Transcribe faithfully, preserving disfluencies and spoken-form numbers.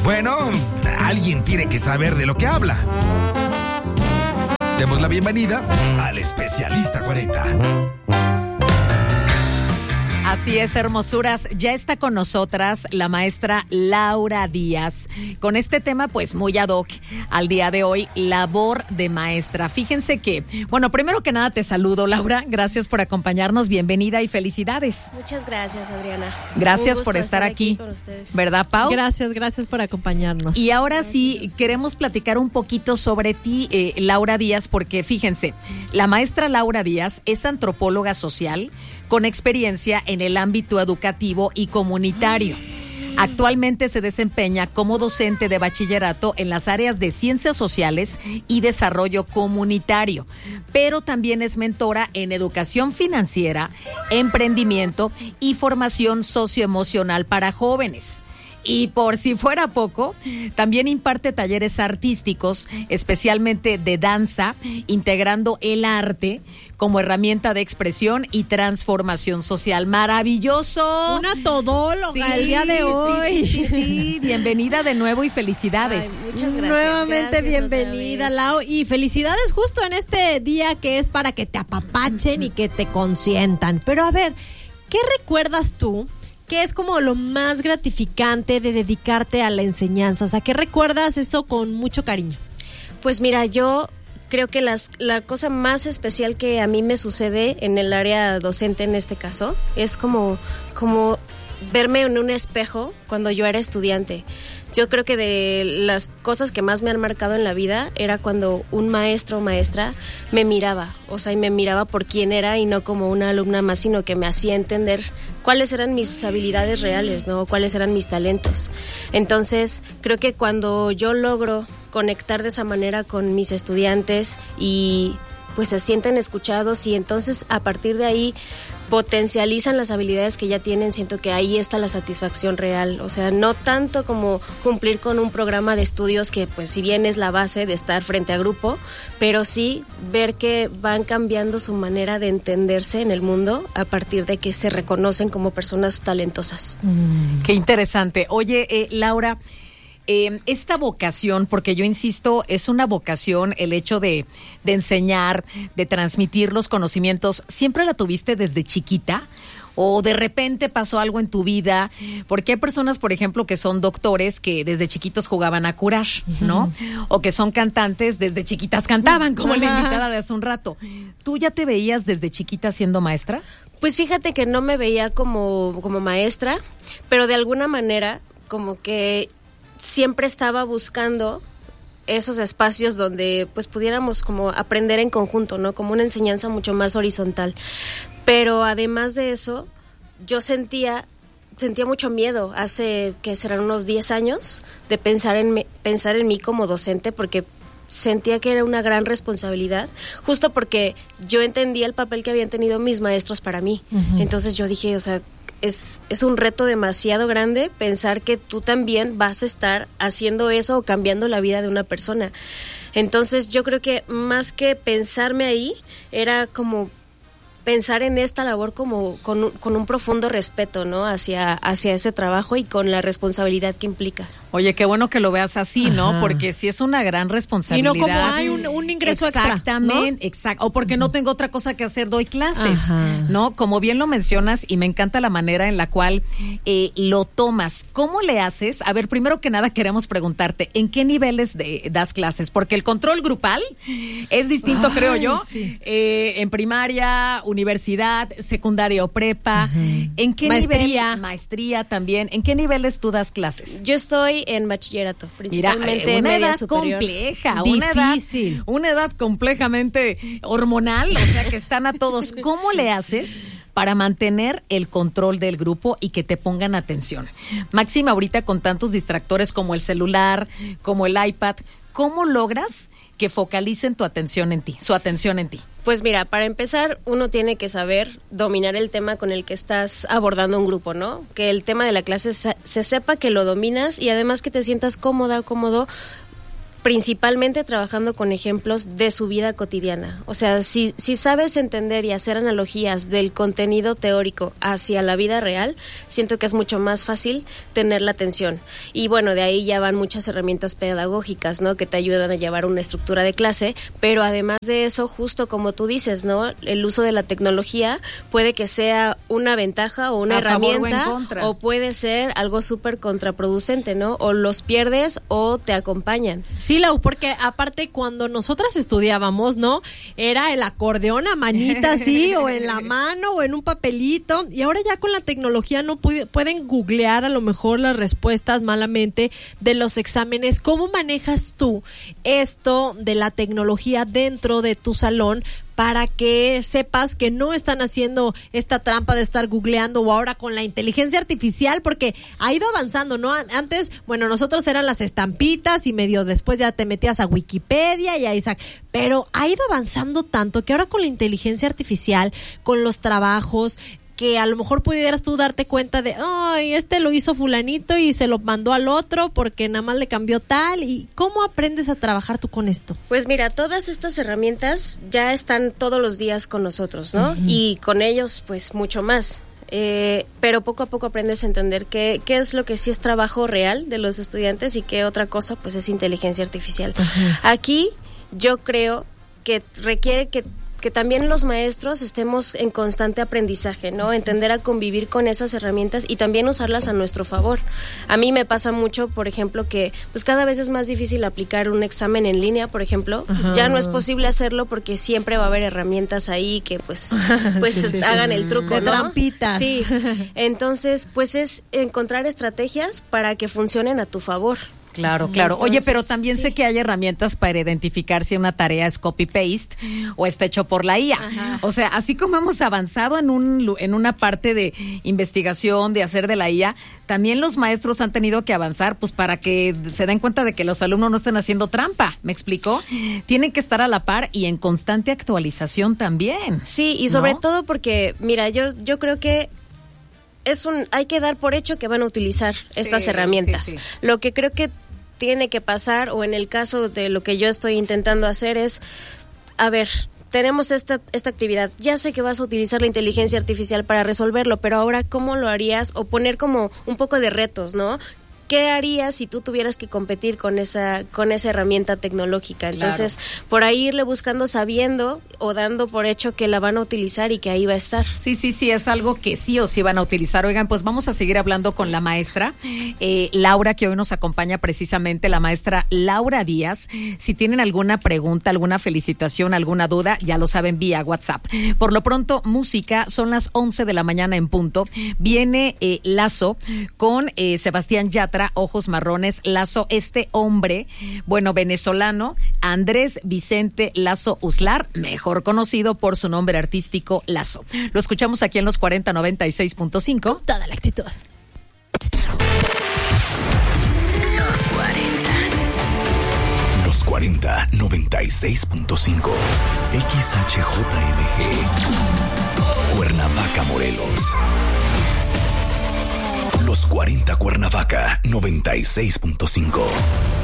Bueno, alguien tiene que saber de lo que habla. Demos la bienvenida al especialista cuarenta. Así es, hermosuras. Ya está con nosotras la maestra Laura Díaz con este tema pues muy ad hoc al día de hoy, labor de maestra. Fíjense que, bueno, primero que nada te saludo, Laura. Gracias por acompañarnos. Bienvenida y felicidades. Muchas gracias, Adriana. Gracias por estar, estar aquí, aquí con ustedes. ¿Verdad, Pau? Gracias, gracias por acompañarnos. Y ahora gracias sí, queremos platicar un poquito sobre ti, eh, Laura Díaz, porque fíjense, la maestra Laura Díaz es antropóloga social con experiencia en el ámbito educativo y comunitario. Actualmente se desempeña como docente de bachillerato en las áreas de ciencias sociales y desarrollo comunitario, pero también es mentora en educación financiera, emprendimiento y formación socioemocional para jóvenes. Y por si fuera poco, también imparte talleres artísticos, especialmente de danza, integrando el arte como herramienta de expresión y transformación social. ¡Maravilloso! Una todóloga sí, el día de hoy. Sí, sí, sí, sí. Bienvenida de nuevo y felicidades. Ay, muchas gracias. Nuevamente gracias bienvenida, Lau. Y felicidades justo en este día que es para que te apapachen y que te consientan. Pero a ver, ¿qué recuerdas tú? ¿Qué es como lo más gratificante de dedicarte a la enseñanza? O sea, ¿qué recuerdas eso con mucho cariño? Pues mira, yo creo que las, la cosa más especial que a mí me sucede en el área docente en este caso es como, como verme en un espejo cuando yo era estudiante. Yo creo que de las cosas que más me han marcado en la vida era cuando un maestro o maestra me miraba, o sea, y me miraba por quién era y no como una alumna más, sino que me hacía entender cuáles eran mis habilidades reales, ¿no? Cuáles eran mis talentos. Entonces, creo que cuando yo logro conectar de esa manera con mis estudiantes y pues se sienten escuchados y entonces a partir de ahí potencializan las habilidades que ya tienen, siento que ahí está la satisfacción real, o sea, no tanto como cumplir con un programa de estudios que pues si bien es la base de estar frente a grupo, pero sí ver que van cambiando su manera de entenderse en el mundo a partir de que se reconocen como personas talentosas. Mm, qué interesante. Oye, eh, Laura, Eh, esta vocación, porque yo insisto, es una vocación el hecho de, de enseñar, de transmitir los conocimientos, ¿siempre la tuviste desde chiquita? ¿O de repente pasó algo en tu vida? Porque hay personas, por ejemplo, que son doctores que desde chiquitos jugaban a curar, ¿no? O que son cantantes, desde chiquitas cantaban, como la invitada de hace un rato. ¿Tú ya te veías desde chiquita siendo maestra? Pues fíjate que no me veía como, como maestra, pero de alguna manera como que siempre estaba buscando esos espacios donde pues pudiéramos como aprender en conjunto, ¿no? Como una enseñanza mucho más horizontal. Pero además de eso, yo sentía sentía mucho miedo hace que serán unos diez años de pensar en me, pensar en mí como docente, porque sentía que era una gran responsabilidad, justo porque yo entendía el papel que habían tenido mis maestros para mí. Uh-huh. Entonces yo dije, o sea, Es, es un reto demasiado grande pensar que tú también vas a estar haciendo eso o cambiando la vida de una persona. Entonces yo creo que más que pensarme ahí, era como pensar en esta labor como con, con un profundo respeto, ¿no? Hacia, hacia ese trabajo y con la responsabilidad que implica. Oye, qué bueno que lo veas así, ¿no? Ajá. Porque sí es una gran responsabilidad. Y no como hay un, un ingreso extra, exactamente, ¿no? Exacto. O porque no tengo otra cosa que hacer, doy clases, Ajá. ¿no? Como bien lo mencionas, y me encanta la manera en la cual eh, lo tomas. ¿Cómo le haces? A ver, primero que nada queremos preguntarte, ¿en qué niveles de, das clases? Porque el control grupal es distinto, Ay, creo yo, sí. eh, en primaria, universidad, secundaria o prepa. Ajá. ¿En qué Maestría. nivel? Maestría también. ¿En qué niveles tú das clases? Yo estoy en bachillerato, principalmente Mira, una media edad superior. compleja, difícil, una edad, una edad complejamente hormonal, o sea que están a todos. ¿Cómo le haces para mantener el control del grupo y que te pongan atención? Máxima, ahorita con tantos distractores como el celular, como el iPad, ¿cómo logras que focalicen tu atención en ti, su atención en ti? Pues mira, para empezar, uno tiene que saber dominar el tema con el que estás abordando un grupo, ¿no? Que el tema de la clase se, se sepa que lo dominas y además que te sientas cómoda, cómodo principalmente trabajando con ejemplos de su vida cotidiana. O sea, si, si sabes entender y hacer analogías del contenido teórico hacia la vida real, siento que es mucho más fácil tener la atención. Y bueno, de ahí ya van muchas herramientas pedagógicas, ¿no? Que te ayudan a llevar una estructura de clase, pero además de eso, justo como tú dices, ¿no? El uso de la tecnología puede que sea una ventaja o una a herramienta, favor o en contra. o puede ser algo súper contraproducente, ¿no? O los pierdes o te acompañan. Sí, Lau, porque aparte cuando nosotras estudiábamos, ¿no? Era el acordeón a manita así, o en la mano, o en un papelito, y ahora ya con la tecnología no pu- pueden googlear a lo mejor las respuestas malamente de los exámenes. ¿Cómo manejas tú esto de la tecnología dentro de tu salón para que sepas que no están haciendo esta trampa de estar googleando, o ahora con la inteligencia artificial, porque ha ido avanzando, ¿no? Antes, bueno, nosotros eran las estampitas y medio después ya te metías a Wikipedia y a Isaac, pero ha ido avanzando tanto que ahora con la inteligencia artificial, con los trabajos, que a lo mejor pudieras tú darte cuenta de, ay, este lo hizo fulanito y se lo mandó al otro porque nada más le cambió tal. ¿Y cómo aprendes a trabajar tú con esto? Pues mira, todas estas herramientas ya están todos los días con nosotros, ¿no? Uh-huh. Y con ellos, pues, mucho más. Eh, pero poco a poco aprendes a entender qué, qué es lo que sí es trabajo real de los estudiantes y qué otra cosa, pues, es inteligencia artificial. Uh-huh. Aquí yo creo que requiere que que también los maestros estemos en constante aprendizaje, ¿no? Entender a convivir con esas herramientas y también usarlas a nuestro favor. A mí me pasa mucho, por ejemplo, que pues cada vez es más difícil aplicar un examen en línea, por ejemplo. Ajá. Ya no es posible hacerlo porque siempre va a haber herramientas ahí que pues, pues sí, sí, hagan sí. el truco, de ¿no? trampitas. Sí. Entonces, pues es encontrar estrategias para que funcionen a tu favor. Claro, claro. Entonces, oye, pero también sí. sé que hay herramientas para identificar si una tarea es copy-paste o está hecho por la I A. Ajá. O sea, así como hemos avanzado en un en una parte de investigación, de hacer de la I A, también los maestros han tenido que avanzar pues para que se den cuenta de que los alumnos no estén haciendo trampa. ¿Me explico? Tienen que estar a la par y en constante actualización también. Sí, y sobre ¿no? todo porque, mira, yo, yo creo que es un hay que dar por hecho que van a utilizar estas sí, herramientas. Sí, sí. Lo que creo que tiene que pasar, o en el caso de lo que yo estoy intentando hacer, es, a ver, tenemos esta, esta actividad, ya sé que vas a utilizar la inteligencia artificial para resolverlo, pero ahora, ¿cómo lo harías? O poner como un poco de retos, ¿no? ¿Qué harías si tú tuvieras que competir con esa con esa herramienta tecnológica? Entonces, claro. por ahí irle buscando, sabiendo o dando por hecho que la van a utilizar y que ahí va a estar. Sí, sí, sí, es algo que sí o sí van a utilizar. Oigan, pues vamos a seguir hablando con la maestra eh, Laura, que hoy nos acompaña precisamente, la maestra Laura Díaz. Si tienen alguna pregunta, alguna felicitación, alguna duda, ya lo saben, vía WhatsApp. Por lo pronto, música, son las once de la mañana en punto. Viene eh, Lazo con eh, Sebastián Yatra, Ojos Marrones. Lazo, este hombre, bueno, venezolano, Andrés Vicente Lazo Uslar, mejor conocido por su nombre artístico Lazo. Lo escuchamos aquí en los cuarenta noventa y seis punto cinco. Toda la actitud. Los cuarenta. Los cuarenta noventa y seis punto cinco. X H J M G. Cuernavaca, Morelos. Los cuarenta Cuernavaca noventa y seis punto cinco.